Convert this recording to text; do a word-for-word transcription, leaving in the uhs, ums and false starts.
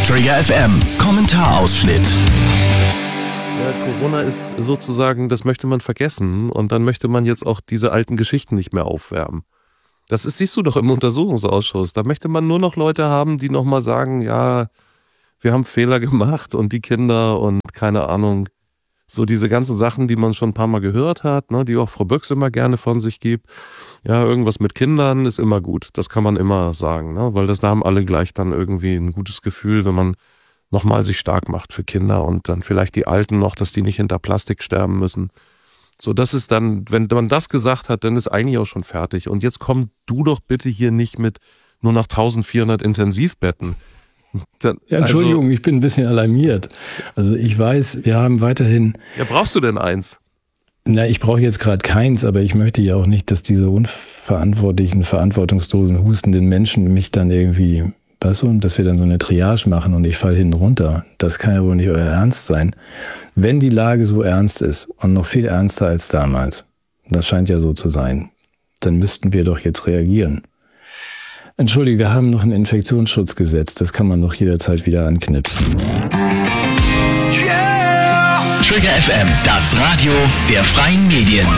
Trigger F M, Kommentarausschnitt. Ja, Corona ist sozusagen, das möchte man vergessen und dann möchte man jetzt auch diese alten Geschichten nicht mehr aufwärmen. Das ist, siehst du doch im Untersuchungsausschuss. Da möchte man nur noch Leute haben, die nochmal sagen, ja, wir haben Fehler gemacht und die Kinder und keine Ahnung, so diese ganzen Sachen, die man schon ein paar Mal gehört hat, ne, die auch Frau Böcks immer gerne von sich gibt. Ja, irgendwas mit Kindern ist immer gut. Das kann man immer sagen, ne, weil das, da haben alle gleich dann irgendwie ein gutes Gefühl, wenn man nochmal sich stark macht für Kinder und dann vielleicht die Alten noch, dass die nicht hinter Plastik sterben müssen. So, das ist dann, wenn man das gesagt hat, dann ist eigentlich auch schon fertig. Und jetzt komm du doch bitte hier nicht mit nur noch eintausendvierhundert Intensivbetten. Dann, ja, Entschuldigung, also, ich bin ein bisschen alarmiert. Also ich weiß, wir haben weiterhin... Ja, brauchst du denn eins? Na, ich brauche jetzt gerade keins, aber ich möchte ja auch nicht, dass diese unverantwortlichen, verantwortungslosen, hustenden Menschen mich dann irgendwie... Weißt du, dass wir dann so eine Triage machen und ich falle hinten runter. Das kann ja wohl nicht euer Ernst sein. Wenn die Lage so ernst ist und noch viel ernster als damals, das scheint ja so zu sein, dann müssten wir doch jetzt reagieren. Entschuldige, wir haben noch ein Infektionsschutzgesetz, das kann man doch jederzeit wieder anknipsen. Yeah! Trigger F M, das Radio der freien Medien.